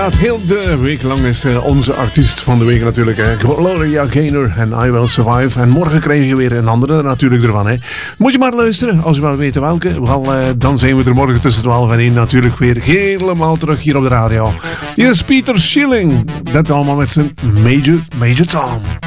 inderdaad, heel de week lang is onze artiest van de week natuurlijk. Gloria Gaynor en I Will Survive. En morgen krijg je weer een andere natuurlijk ervan. Hè. Moet je maar luisteren, als je wel weet welke. Dan zijn we er morgen tussen 12 en 1 natuurlijk weer helemaal terug hier op de radio. Hier is Peter Schilling. Dat allemaal met zijn Major Tom.